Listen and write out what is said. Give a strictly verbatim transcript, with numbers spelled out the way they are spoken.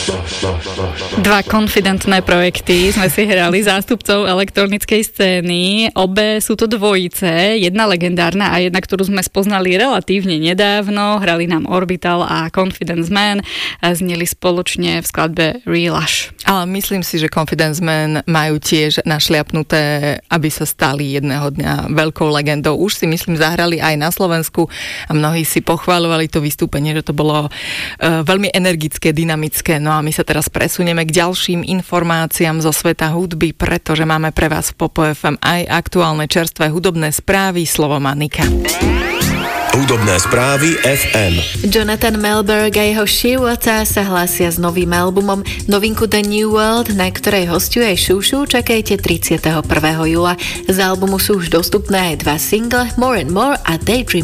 Dva konfidentné projekty sme si hrali zástupcov elektronickej scény. Obe sú to dvojice, jedna legendárna a jedna, ktorú sme spoznali relatívne nedávno. Hrali nám Orbital a Confidence Man a zneli spoločne v skladbe Real-Ash. Ale myslím si, že Confidence Man majú tiež našliapnuté, aby sa stali jedného dňa veľkou legendou. Už si myslím zahrali aj na Slovensku a mnohí si pochváľovali to vystúpenie, že to bolo uh, veľmi energické, dynamické. No a my sa teraz presunieme k ďalším informáciám zo sveta hudby, pretože máme pre vás v Popo ef em aj aktuálne čerstvé hudobné správy. Slovo má Nika. Hudobné správy ef em. Jonathan Melberg a jeho She-Wata sa hlásia s novým albumom. Novinku The New World, na ktorej hosťuje Šušu, čakajte tridsiateho prvého júla. Z albumu sú už dostupné aj dva single More and More a Daydream.